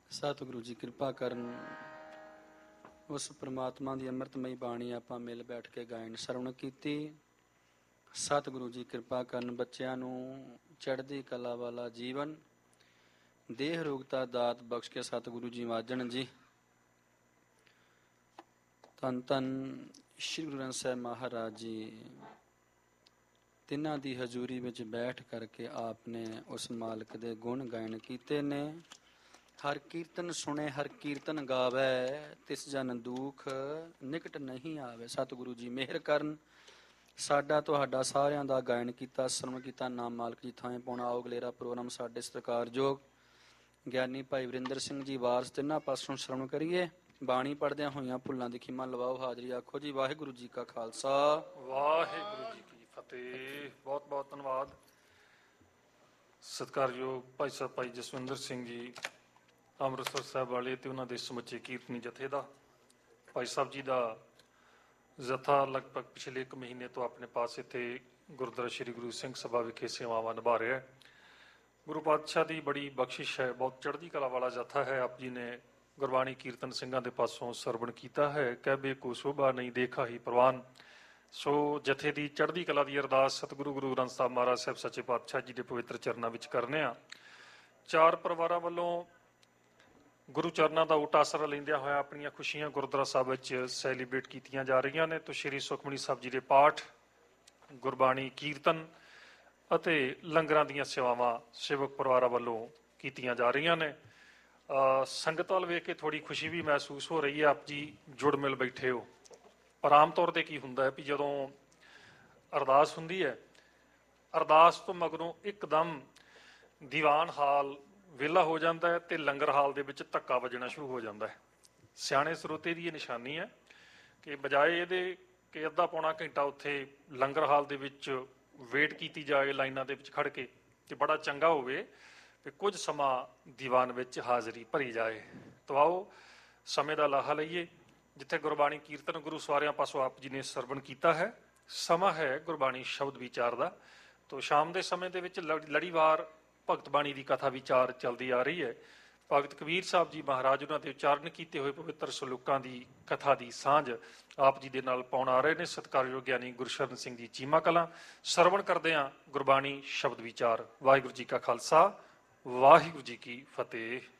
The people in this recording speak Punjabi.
ਸਤਿਗੁਰੂ ਜੀ ਕਿਰਪਾ ਕਰਨ। ਉਸ ਪ੍ਰਮਾਤਮਾ ਦੀ ਅੰਮ੍ਰਿਤਮਈ ਬਾਣੀ ਆਪਾਂ ਮਿਲ ਬੈਠ ਕੇ ਗਾਇਨ ਸਰਵਣ ਕੀਤੀ। ਸਤਿਗੁਰੂ ਜੀ ਕਿਰਪਾ ਕਰਨ, ਬੱਚਿਆਂ ਨੂੰ ਚੜ੍ਹਦੀ ਕਲਾ ਵਾਲਾ ਜੀਵਨ, ਦੇਹ ਰੋਗਤਾ ਦਾਤ ਬਖਸ਼ ਕੇ ਸਤਿਗੁਰੂ ਜੀ ਵਾਜਣ ਜੀ। ਧੰਨ ਧੰਨ ਸ਼੍ਰੀ ਗੁਰੂ ਗ੍ਰੰਥ ਸਾਹਿਬ ਮਹਾਰਾਜ ਜੀ, ਤਿੰਨਾਂ ਦੀ ਹਜ਼ੂਰੀ ਵਿੱਚ ਬੈਠ ਕਰਕੇ ਆਪ ਨੇ ਉਸ ਮਾਲਕ ਦੇ ਗੁਣ ਗਾਇਨ ਕੀਤੇ ਨੇ। ਹਰ ਕੀਰਤਨ ਸੁਣੇ ਹਰ ਕੀਰਤਨ ਗਾਵੇ, ਤਿਸ ਜਨ ਦੁਖ ਨਿਕਟ ਨਹੀਂ ਆਵੇ। ਸਤਿਗੁਰੂ ਜੀ ਮਿਹਰ ਕਰਨ। ਸਾਡਾ ਤੁਹਾਡਾ ਸਾਰਿਆਂ ਦਾ ਗਾਇਨ ਕੀਤਾ, ਸਰਵਣ ਕੀਤਾ। ਨਾਮ ਮਾਲਕ ਜੀ ਥਾਂ ਪਾਉਣਾ। ਆਓ ਅਗਲੇਰਾ ਪ੍ਰੋਗਰਾਮ ਸਾਡੇ ਸਤਿਕਾਰਯੋਗ ਗਿਆਨੀ ਭਾਈ ਵਰਿੰਦਰ ਸਿੰਘ ਜੀ ਵਾਰਸ ਤਿੰਨਾਂ ਪਾਸੋਂ ਸਰਵਣ ਕਰੀਏ। ਬਾਣੀ ਪੜ੍ਹਦਿਆਂ ਹੋਈਆਂ ਭੁੱਲਾਂ ਦੀ ਖਿਮਾ ਲਵਾਓ ਹਾਜ਼ਰੀ। ਆਖੋ ਜੀ ਵਾਹਿਗੁਰੂ ਜੀ ਕਾ ਖਾਲਸਾ, ਵਾਹਿਗੁਰੂ ਜੀ ਕੀ ਫਤਿਹ। ਬਹੁਤ ਬਹੁਤ ਧੰਨਵਾਦ ਸਤਿਕਾਰਯੋਗ ਭਾਈ ਸਾਹਿਬ ਭਾਈ ਜਸਵਿੰਦਰ ਸਿੰਘ ਜੀ ਅੰਮ੍ਰਿਤਸਰ ਸਾਹਿਬ ਵਾਲੇ ਤੇ ਉਹਨਾਂ ਦੇ ਸਮੁੱਚੇ ਕੀਰਤਨੀ ਜਥੇ ਦਾ। ਭਾਈ ਸਾਹਿਬ ਜੀ ਦਾ ਜਥਾ ਲਗਭਗ ਪਿਛਲੇ 1 ਮਹੀਨੇ ਤੋਂ ਆਪਣੇ ਪਾਸ ਇੱਥੇ ਗੁਰਦੁਆਰਾ ਸ਼੍ਰੀ ਗੁਰੂ ਸਿੰਘ ਸਭਾ ਵਿਖੇ ਸੇਵਾਵਾਂ ਨਿਭਾ ਰਿਹਾ ਹੈ। ਗੁਰੂ ਪਾਤਸ਼ਾਹ ਦੀ ਬੜੀ ਬਖਸ਼ਿਸ਼ ਹੈ, ਬਹੁਤ ਚੜ੍ਹਦੀ ਕਲਾ ਵਾਲਾ ਜਥਾ ਹੈ। ਆਪ ਜੀ ਨੇ ਗੁਰਬਾਣੀ ਕੀਰਤਨ ਸਿੰਘਾਂ ਦੇ ਪਾਸੋਂ ਸਰਵਣ ਕੀਤਾ ਹੈ। ਕਹਿਬੇ ਕੋ ਸ਼ੋਭਾ ਨਹੀਂ ਦੇਖਾ ਹੀ ਪ੍ਰਵਾਨ। ਸੋ ਜਥੇ ਦੀ ਚੜ੍ਹਦੀ ਕਲਾ ਦੀ ਅਰਦਾਸ ਸਤਿਗੁਰੂ ਗੁਰੂ ਗ੍ਰੰਥ ਸਾਹਿਬ ਮਹਾਰਾਜ ਸਾਹਿਬ ਸੱਚੇ ਪਾਤਸ਼ਾਹ ਜੀ ਦੇ ਪਵਿੱਤਰ ਚਰਨਾਂ ਵਿੱਚ ਕਰਨੇ ਆ। 4 ਪਰਿਵਾਰਾਂ ਵੱਲੋਂ ਗੁਰੂ ਚਰਨਾਂ ਦਾ ਓਟ ਆਸਰਾ ਲੈਂਦਿਆਂ ਹੋਇਆ ਆਪਣੀਆਂ ਖੁਸ਼ੀਆਂ ਗੁਰਦੁਆਰਾ ਸਾਹਿਬ ਵਿੱਚ ਸੈਲੀਬ੍ਰੇਟ ਕੀਤੀਆਂ ਜਾ ਰਹੀਆਂ ਨੇ। ਤੋਂ ਸ਼੍ਰੀ ਸੁਖਮਨੀ ਸਾਹਿਬ ਜੀ ਦੇ ਪਾਠ, ਗੁਰਬਾਣੀ ਕੀਰਤਨ ਅਤੇ ਲੰਗਰਾਂ ਦੀਆਂ ਸੇਵਾਵਾਂ ਸੇਵਕ ਪਰਿਵਾਰਾਂ ਵੱਲੋਂ ਕੀਤੀਆਂ ਜਾ ਰਹੀਆਂ ਨੇ। ਸੰਗਤ ਵੱਲ ਵੇਖ ਕੇ ਥੋੜ੍ਹੀ ਖੁਸ਼ੀ ਵੀ ਮਹਿਸੂਸ ਹੋ ਰਹੀ ਹੈ। ਆਪ ਜੀ ਜੁੜ ਮਿਲ ਬੈਠੇ ਹੋ। ਪਰ ਆਮ ਤੌਰ 'ਤੇ ਕੀ ਹੁੰਦਾ ਹੈ ਵੀ ਜਦੋਂ ਅਰਦਾਸ ਹੁੰਦੀ ਹੈ, ਅਰਦਾਸ ਤੋਂ ਮਗਰੋਂ ਇੱਕਦਮ ਦੀਵਾਨ ਹਾਲ ਵਿਹਲਾ ਹੋ ਜਾਂਦਾ ਹੈ ਤੇ ਲੰਗਰ ਹਾਲ ਦੇ ਵਿੱਚ ਧੱਕਾ ਵੱਜਣਾ ਸ਼ੁਰੂ ਹੋ ਜਾਂਦਾ ਹੈ। ਸਿਆਣੇ ਸਰੋਤੇ ਦੀ ਇਹ ਨਿਸ਼ਾਨੀ ਹੈ ਕਿ ਬਜਾਏ ਇਹਦੇ ਕਿ ਅੱਧਾ ਪੌਣਾ ਘੰਟਾ ਉੱਥੇ ਲੰਗਰ ਹਾਲ ਦੇ ਵਿੱਚ ਵੇਟ ਕੀਤੀ ਜਾਏ ਲਾਈਨਾਂ ਦੇ ਵਿੱਚ ਖੜ੍ਹ ਕੇ, ਤੇ ਬੜਾ ਚੰਗਾ ਹੋਵੇ ਕਿ ਕੁਝ ਸਮਾਂ ਦੀਵਾਨ ਵਿੱਚ ਹਾਜ਼ਰੀ ਭਰੀ ਜਾਏ। ਤਾਂ ਆਓ ਸਮੇਂ ਦਾ ਲਾਹਾ ਲਈਏ। ਜਿੱਥੇ ਗੁਰਬਾਣੀ ਕੀਰਤਨ ਗੁਰੂ ਸਵਾਰਿਆਂ ਪਾਸੋਂ ਆਪ ਜੀ ਨੇ ਸਰਵਣ ਕੀਤਾ ਹੈ, ਸਮਾਂ ਹੈ ਗੁਰਬਾਣੀ ਸ਼ਬਦ ਵਿਚਾਰ ਦਾ। ਤੋਂ ਸ਼ਾਮ ਦੇ ਸਮੇਂ ਦੇ ਵਿੱਚ ਲੜੀਵਾਰ ਭਗਤ ਬਾਣੀ ਦੀ ਕਥਾ ਵਿਚਾਰ ਚੱਲਦੀ ਆ ਰਹੀ ਹੈ। ਭਗਤ ਕਬੀਰ ਸਾਹਿਬ ਜੀ ਮਹਾਰਾਜ ਉਹਨਾਂ ਦੇ ਉਚਾਰਨ ਕੀਤੇ ਹੋਏ ਪਵਿੱਤਰ ਸਲੋਕਾਂ ਦੀ ਕਥਾ ਦੀ ਸਾਂਝ ਆਪ ਜੀ ਦੇ ਨਾਲ ਪਾਉਣ ਆ ਰਹੇ ਨੇ। ਸਤਿਕਾਰਯੋਗ ਗਿਆਨੀ ਗੁਰਸ਼ਰਨ ਸਿੰਘ ਜੀ ਚੀਮਾ ਕਲਾਂ ਸਰਵਣ ਕਰਦੇ ਹਾਂ ਗੁਰਬਾਣੀ ਸ਼ਬਦ ਵਿਚਾਰ। ਵਾਹਿਗੁਰੂ ਜੀ ਕਾ ਖਾਲਸਾ, ਵਾਹਿਗੁਰੂ ਜੀ ਕੀ ਫਤਿਹ।